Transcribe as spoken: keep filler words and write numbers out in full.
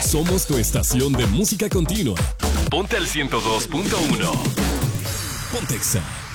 Somos tu estación de música continua. Ponte al ciento dos punto uno. Pontexa.